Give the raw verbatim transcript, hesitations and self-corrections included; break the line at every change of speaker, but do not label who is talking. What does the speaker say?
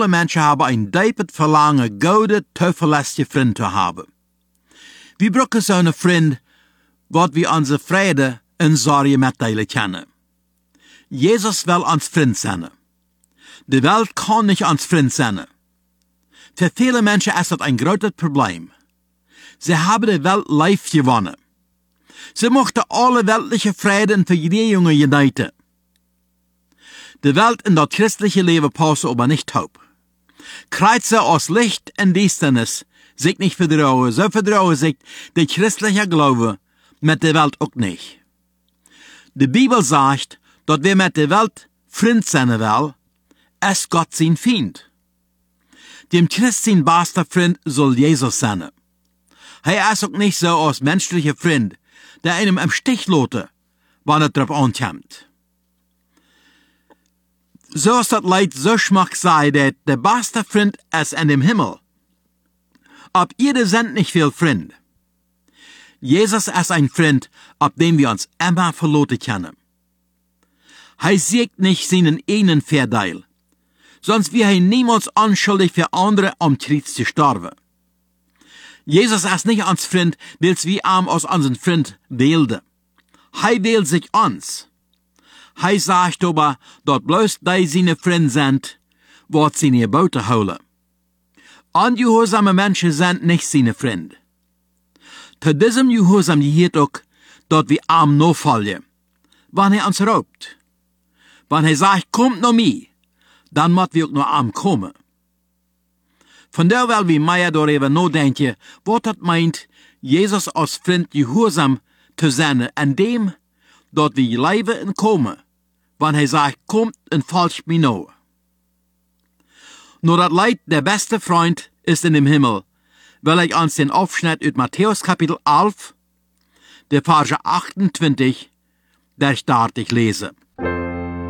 alle Menschen haben ein diepes Verlangen, gute, zuverlässige Freunde zu haben. Wir brauchen so einen Freund, was wir unsere Freude und Sorge mitteilen können. Jesus will uns Freund sein. Die Welt kann nicht uns Freund sein. Für viele Menschen ist das ein großes Problem. Sie haben die Welt live gewonnen. Sie möchten alle weltliche Frieden für Regierungen uniten. Die Welt in das christliche Leben passen aber nicht taub. Kreuze aus Licht und Düsternis sich nicht vertrauen, so vertrauen sich der christliche Glaube mit der Welt auch nicht. Die Bibel sagt, dass wer mit der Welt Freund sein will, ist Gott sein Feind. Dem Christ sein bester Freund soll Jesus sein. Er ist auch nicht so als menschlicher Freund, der einem im Stich lässt, wenn er darauf ankommt. So ist das Leid so schmack sei, dass der beste Freund ist in dem Himmel. Ab ihr sind nicht viel Freund. Jesus ist ein Freund, ab dem wir uns immer verloten können. Er sieht nicht seinen eigenen Vorteil, sonst wäre er niemals anschuldig für andere, um Kreuz zu sterben. Jesus ist nicht uns Freund, weil wir ihm als unseren Freund wählen. Er wählt sich uns. Er sagt aber, dass bloß die seine Freunde sind, was seine Gebote holen. Ungehorsame Menschen sind nicht seine Freunde. Zu diesem Gehorsam gehört auch, dass wir ihm nachfolgen, wenn er uns raubt. Wenn er sagt, kommt noch mir, dann müssen wir auch noch ihm kommen. Von der will wir mehr darüber nachdenken, was das meint, Jesus als Freund gehorsam zu sein, indem, dass wir leben und kommen, wenn er sagt, kommt und folgt mir nach. Nur das Leid, der beste Freund ist in dem Himmel, will ich uns den Aufschnitt aus Matthäus Kapitel elf, der Verse achtundzwanzig, der Start ich lese.